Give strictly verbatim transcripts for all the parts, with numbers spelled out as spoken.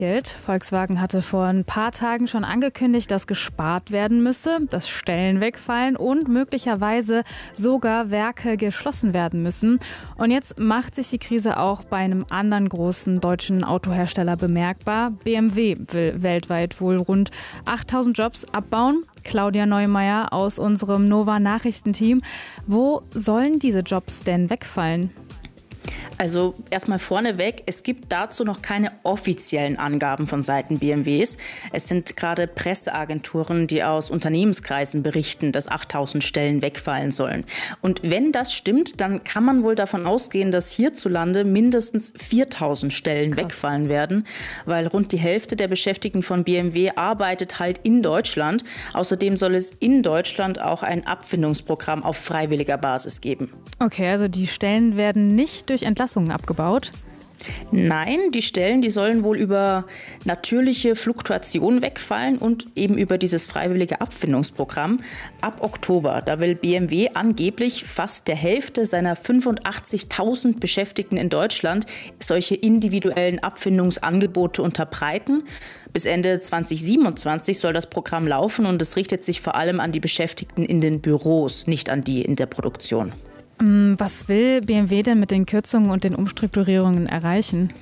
Volkswagen hatte vor ein paar Tagen schon angekündigt, dass gespart werden müsse, dass Stellen wegfallen und möglicherweise sogar Werke geschlossen werden müssen. Und jetzt macht sich die Krise auch bei einem anderen großen deutschen Autohersteller bemerkbar. B M W will weltweit wohl rund achttausend Jobs abbauen. Claudia Neumeier aus unserem Nova-Nachrichtenteam. Wo sollen diese Jobs denn wegfallen? Also erstmal vorneweg, es gibt dazu noch keine offiziellen Angaben von Seiten B M Ws. Es sind gerade Presseagenturen, die aus Unternehmenskreisen berichten, dass achttausend Stellen wegfallen sollen. Und wenn das stimmt, dann kann man wohl davon ausgehen, dass hierzulande mindestens viertausend Stellen Krass. wegfallen werden, weil rund die Hälfte der Beschäftigten von B M W arbeitet halt in Deutschland. Außerdem soll es in Deutschland auch ein Abfindungsprogramm auf freiwilliger Basis geben. Okay, also die Stellen werden nicht durch Entlassungen abgebaut? Nein, die Stellen, die sollen wohl über natürliche Fluktuation wegfallen und eben über dieses freiwillige Abfindungsprogramm. Ab Oktober, da will B M W angeblich fast der Hälfte seiner fünfundachtzigtausend Beschäftigten in Deutschland solche individuellen Abfindungsangebote unterbreiten. Bis Ende zweitausendsiebenundzwanzig soll das Programm laufen und es richtet sich vor allem an die Beschäftigten in den Büros, nicht an die in der Produktion. Was will B M W denn mit den Kürzungen und den Umstrukturierungen erreichen?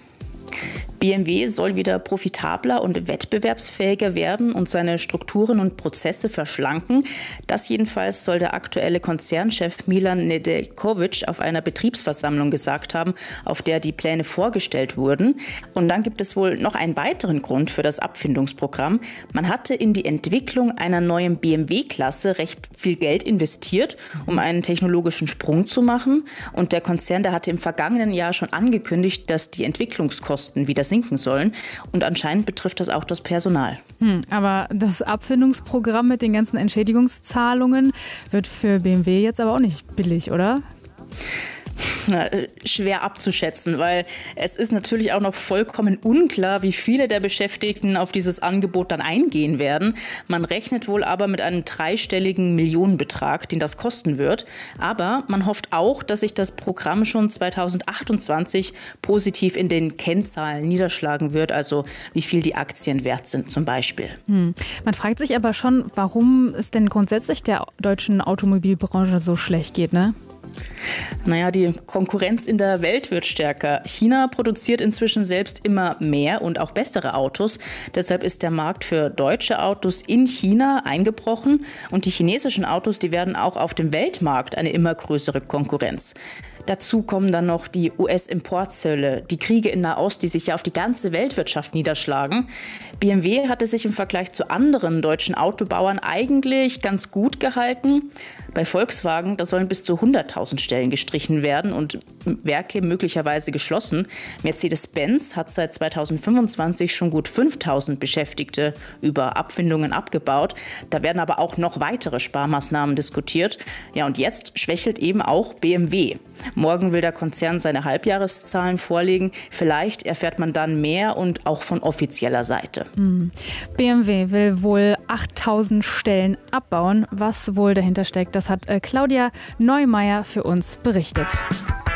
B M W soll wieder profitabler und wettbewerbsfähiger werden und seine Strukturen und Prozesse verschlanken. Das jedenfalls soll der aktuelle Konzernchef Milan Nedeljković auf einer Betriebsversammlung gesagt haben, auf der die Pläne vorgestellt wurden. Und dann gibt es wohl noch einen weiteren Grund für das Abfindungsprogramm. Man hatte in die Entwicklung einer neuen B M W-Klasse recht viel Geld investiert, um einen technologischen Sprung zu machen. Und der Konzern, der hatte im vergangenen Jahr schon angekündigt, dass die Entwicklungskosten wieder sinken sollen. Und anscheinend betrifft das auch das Personal. Hm, aber das Abfindungsprogramm mit den ganzen Entschädigungszahlungen wird für B M W jetzt aber auch nicht billig, oder? Na, schwer abzuschätzen, weil es ist natürlich auch noch vollkommen unklar, wie viele der Beschäftigten auf dieses Angebot dann eingehen werden. Man rechnet wohl aber mit einem dreistelligen Millionenbetrag, den das kosten wird. Aber man hofft auch, dass sich das Programm schon zweitausendachtundzwanzig positiv in den Kennzahlen niederschlagen wird, also wie viel die Aktien wert sind zum Beispiel. Hm. Man fragt sich aber schon, warum es denn grundsätzlich der deutschen Automobilbranche so schlecht geht, ne? Naja, die Konkurrenz in der Welt wird stärker. China produziert inzwischen selbst immer mehr und auch bessere Autos. Deshalb ist der Markt für deutsche Autos in China eingebrochen. Und die chinesischen Autos, die werden auch auf dem Weltmarkt eine immer größere Konkurrenz. Dazu kommen dann noch die U S-Importzölle, die Kriege in Nahost, die sich ja auf die ganze Weltwirtschaft niederschlagen. B M W hatte sich im Vergleich zu anderen deutschen Autobauern eigentlich ganz gut gehalten. Bei Volkswagen, da sollen bis zu hunderttausend Stellen gestrichen werden und Werke möglicherweise geschlossen. Mercedes-Benz hat seit zweitausendfünfundzwanzig schon gut fünftausend Beschäftigte über Abfindungen abgebaut. Da werden aber auch noch weitere Sparmaßnahmen diskutiert. Ja, und jetzt schwächelt eben auch B M W. Morgen will der Konzern seine Halbjahreszahlen vorlegen. Vielleicht erfährt man dann mehr und auch von offizieller Seite. Mhm. B M W will wohl achttausend Stellen abbauen. Was wohl dahinter steckt, das hat Claudia Neumeier für uns berichtet.